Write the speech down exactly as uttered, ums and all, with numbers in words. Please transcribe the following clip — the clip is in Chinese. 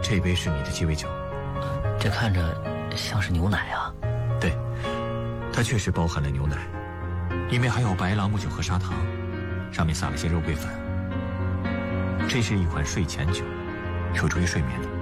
这杯是你的鸡尾酒。 这看着像是牛奶啊。 对，它确实包含了牛奶，里面还有白朗姆酒和砂糖，上面撒了些肉桂粉。这是一款睡前酒，有助于睡眠的。